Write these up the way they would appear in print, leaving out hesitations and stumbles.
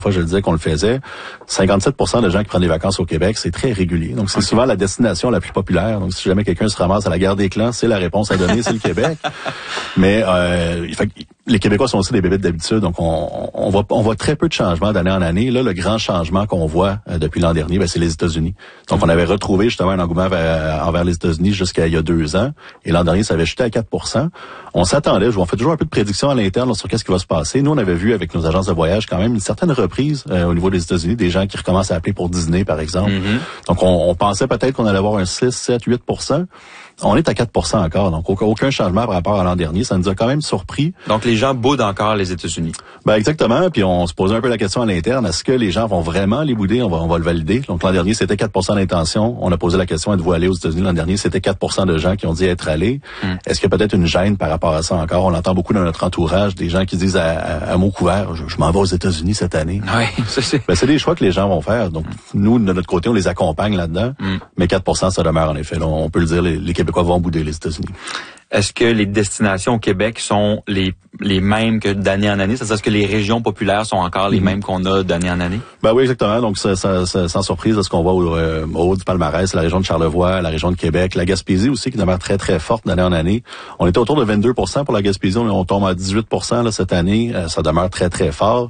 fois, je le disais qu'on le faisait. 57% de gens qui prennent des vacances au Québec, c'est très régulier. Donc, c'est souvent la destination la plus populaire. Donc, si jamais quelqu'un se ramasse à la Gare des Clans, c'est la réponse à donner, c'est le Québec. Mais les Québécois sont aussi des bébés d'habitude. Donc, on voit très peu de changements d'année en année. Là, le grand changement qu'on voit depuis l'an dernier, c'est les États-Unis. Donc, on avait retrouvé justement un engouement envers les États-Unis jusqu'à il y a 2 ans. Et l'an dernier, ça avait chuté à 4%. On s'attendait, on fait toujours un peu de prédiction à l'interne sur qu'est-ce qui va se passer. Nous, on avait vu avec nos agences de voyage quand même une certaine reprise au niveau des États-Unis, des gens qui recommencent à appeler pour Disney, par exemple. Donc, on pensait peut-être qu'on allait avoir un 6, 7, 8%. On est à 4% encore, donc aucun changement par rapport à l'an dernier. Ça nous a quand même surpris. Donc, les gens boudent encore les États-Unis. Exactement. Puis on se posait un peu la question à l'interne, est-ce que les gens vont vraiment les bouder? On va le valider. Donc, l'an dernier, c'était 4% d'intention. On a posé la question, êtes-vous allé aux États-Unis l'an dernier? C'était 4% de gens qui ont dit être allés. Est-ce qu'il y a peut-être une gêne par rapport à ça encore? On entend beaucoup dans notre entourage des gens qui disent à mots couverts, je m'en vais aux États-Unis cette année. Oui, c'est des choix que les gens vont faire. Donc, nous, de notre côté, on les accompagne là-dedans. Mais 4%, ça demeure en effet. Là, on peut le dire, les Québécois vont bouder les États-Unis. Est-ce que les destinations au Québec sont les mêmes que d'année en année? C'est-à-dire, est-ce que les régions populaires sont encore les mêmes qu'on a d'année en année? Oui, exactement. Donc, sans surprise, ce qu'on voit au haut du palmarès, la région de Charlevoix, la région de Québec, la Gaspésie aussi, qui demeure très, très forte d'année en année. On était autour de 22% pour la Gaspésie. On tombe à 18% là, cette année. Ça demeure très, très fort.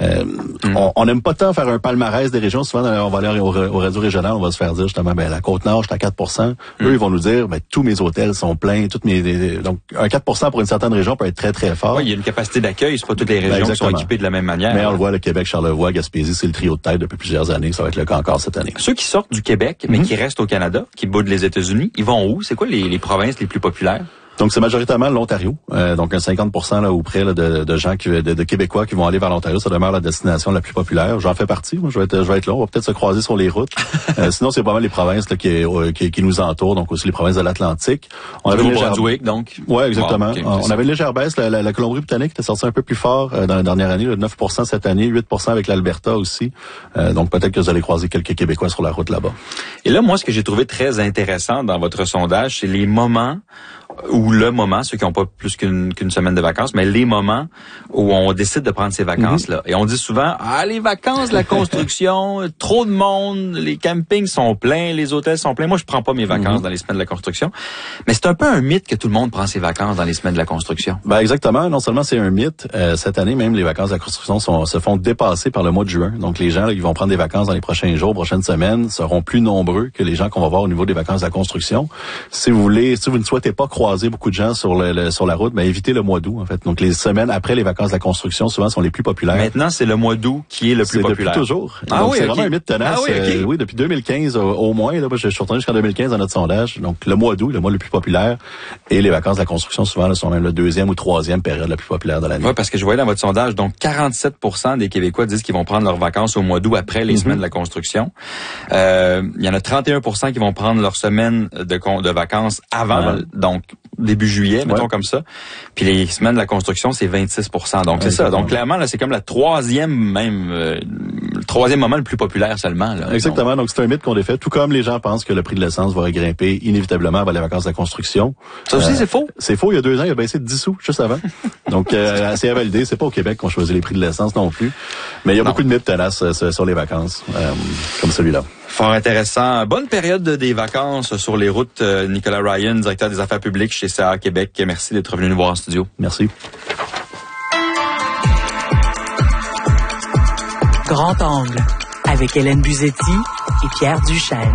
On n'aime pas tant faire un palmarès des régions. Souvent, on va aller au réseau régional, on va se faire dire justement, la Côte-Nord, j'étais à 4%. Eux, ils vont nous dire, tous mes hôtels sont pleins, donc, un 4% pour une certaine région peut être très, très fort. Oui, il y a une capacité d'accueil. C'est pas toutes les régions qui sont équipées de la même manière. Mais on le voit, le Québec, Charlevoix, Gaspésie, c'est le trio de tête depuis plusieurs années. Ça va être le cas encore cette année. Ceux qui sortent du Québec, mais qui restent au Canada, qui boudent les États-Unis, ils vont où? C'est quoi les provinces les plus populaires? Donc, c'est majoritairement l'Ontario. Donc, un 50% là ou près là, de gens de Québécois qui vont aller vers l'Ontario. Ça demeure la destination la plus populaire. J'en fais partie. Moi, je vais être là. On va peut-être se croiser sur les routes. Sinon, c'est pas mal les provinces là, qui nous entourent. Donc, aussi les provinces de l'Atlantique. On avait Nouveau-Brunswick, donc. Ouais, exactement. Wow, okay, on avait une légère baisse. La Colombie-Britannique était sortie un peu plus fort dans la dernière année. 9% cette année, 8% avec l'Alberta aussi. Donc, peut-être que vous allez croiser quelques Québécois sur la route là-bas. Et là, moi, ce que j'ai trouvé très intéressant dans votre sondage, c'est les moments ceux qui n'ont pas plus qu'une semaine de vacances, mais les moments où on décide de prendre ces vacances-là. Et on dit souvent, les vacances, la construction, trop de monde, les campings sont pleins, les hôtels sont pleins. Moi, je prends pas mes vacances dans les semaines de la construction. Mais c'est un peu un mythe que tout le monde prend ses vacances dans les semaines de la construction. Exactement. Non seulement c'est un mythe, cette année, même les vacances de la construction se font dépasser par le mois de juin. Donc, les gens là, qui vont prendre des vacances dans les prochains jours, prochaines semaines, seront plus nombreux que les gens qu'on va voir au niveau des vacances de la construction. Si vous ne souhaitez pas croiser beaucoup de gens sur la route, évitez le mois d'août, en fait. Donc, les semaines après les vacances de la construction, souvent, sont les plus populaires. Maintenant, c'est le mois d'août qui est le plus populaire. Depuis toujours. Donc, c'est vraiment un mythe tenace. Oui, depuis 2015 au moins. Là, je suis retourné jusqu'en 2015 dans notre sondage. Donc, le mois d'août, le mois le plus populaire. Et les vacances de la construction, souvent, là, sont même la deuxième ou troisième période la plus populaire de l'année. Oui, parce que je voyais dans votre sondage, donc 47% des Québécois disent qu'ils vont prendre leurs vacances au mois d'août après les semaines de la construction. Il y en a 31% qui vont prendre leur semaine de vacances avant. Donc, début juillet, mettons comme ça. Puis les semaines de la construction, c'est 26%. Donc, c'est ça. Donc, clairement, là, c'est comme le troisième moment le plus populaire seulement. Là. Exactement. Donc, c'est un mythe qu'on défait. Tout comme les gens pensent que le prix de l'essence va grimper inévitablement avant les vacances de la construction. Ça aussi, c'est faux? C'est faux. Il y a 2 ans, il a baissé de 10 sous juste avant. Donc, c'est à valider. C'est pas au Québec qu'on choisit les prix de l'essence non plus. Mais il y a beaucoup de mythes tenaces sur les vacances, comme celui-là. Fort intéressant. Bonne période des vacances sur les routes. Nicolas Ryan, directeur des affaires publiques chez CA Québec. Merci d'être venu nous voir en studio. Merci. Grand angle avec Hélène Buzetti et Pierre Duchesne.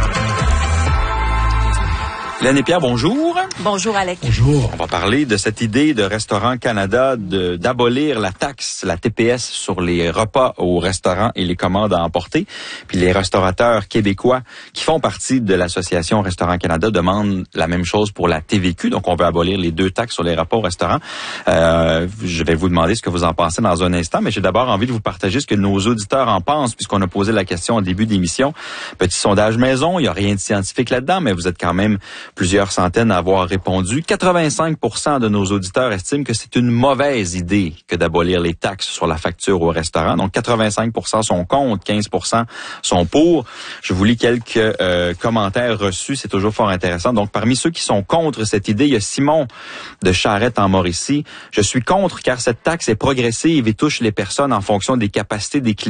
Hélène et Pierre, bonjour. Bonjour, Alex. Bonjour. On va parler de cette idée de Restaurant Canada d'abolir la taxe, la TPS, sur les repas au restaurant et les commandes à emporter. Puis les restaurateurs québécois qui font partie de l'association Restaurant Canada demandent la même chose pour la TVQ. Donc, on veut abolir les 2 taxes sur les repas au restaurant. Je vais vous demander ce que vous en pensez dans un instant, mais j'ai d'abord envie de vous partager ce que nos auditeurs en pensent, puisqu'on a posé la question au début d'émission. Petit sondage maison, il n'y a rien de scientifique là-dedans, mais vous êtes quand même plusieurs centaines à avoir répondu. 85% de nos auditeurs estiment que c'est une mauvaise idée que d'abolir les taxes sur la facture au restaurant. Donc, 85% sont contre, 15% sont pour. Je vous lis quelques commentaires reçus. C'est toujours fort intéressant. Donc, parmi ceux qui sont contre cette idée, il y a Simon de Charette en Mauricie. Je suis contre car cette taxe est progressive et touche les personnes en fonction des capacités des clients.